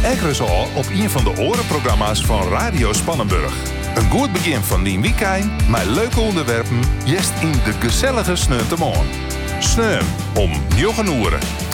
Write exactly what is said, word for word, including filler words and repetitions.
Ekkeres al op een van de orenprogramma's van Radio Spannenburg. Een goed begin van die weekend met leuke onderwerpen, jest in de gezellige Sneuntemoorn. Sneun om negen uur.